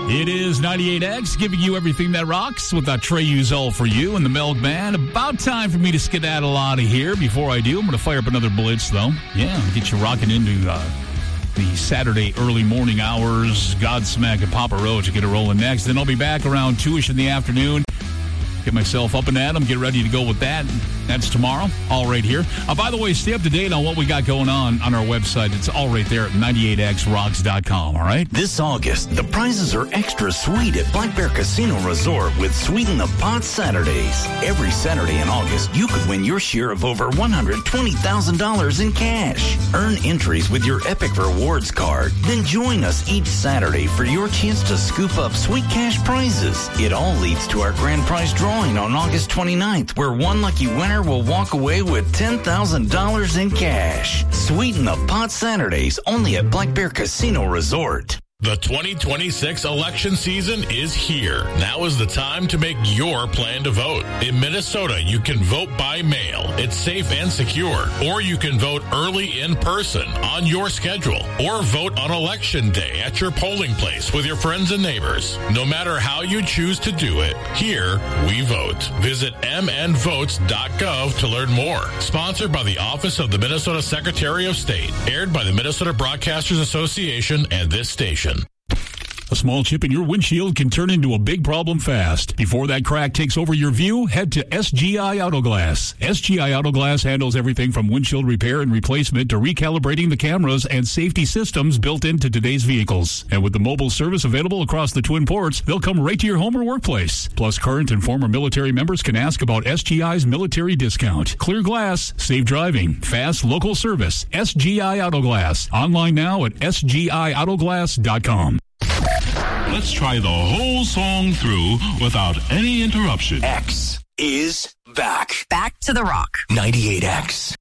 It is 98X, giving you everything that rocks with Trey Uzel for you and the Milkman. About time for me to skedaddle out of here. Before I do, I'm going to fire up another blitz, though. Yeah, get you rocking into the Saturday early morning hours. Godsmack and Papa Roach will get it rolling next. Then I'll be back around 2-ish in the afternoon. Get myself up and at 'em, get ready to go with that. That's tomorrow, all right here. By the way, stay up to date on what we got going on our website. It's all right there at 98xrocks.com, all right? This August, the prizes are extra sweet at Black Bear Casino Resort with Sweeten the Pot Saturdays. Every Saturday in August, you could win your share of over $120,000 in cash. Earn entries with your Epic Rewards card. Then join us each Saturday for your chance to scoop up sweet cash prizes. It all leads to our grand prize drawing on August 29th, where one lucky winner will walk away with $10,000 in cash. Sweeten the Pot Saturdays only at Black Bear Casino Resort. The 2026 election season is here. Now is the time to make your plan to vote. In Minnesota, you can vote by mail. It's safe and secure. Or you can vote early in person on your schedule. Or vote on election day at your polling place with your friends and neighbors. No matter how you choose to do it, here we vote. Visit mnvotes.gov to learn more. Sponsored by the Office of the Minnesota Secretary of State. Aired by the Minnesota Broadcasters Association and this station. A small chip in your windshield can turn into a big problem fast. Before that crack takes over your view, head to SGI Autoglass. SGI Autoglass handles everything from windshield repair and replacement to recalibrating the cameras and safety systems built into today's vehicles. And with the mobile service available across the Twin Ports, they'll come right to your home or workplace. Plus, current and former military members can ask about SGI's military discount. Clear glass, safe driving, fast local service. SGI Autoglass. Online now at sgiautoglass.com. Let's try the whole song through without any interruption. X is back. Back to the rock. 98X.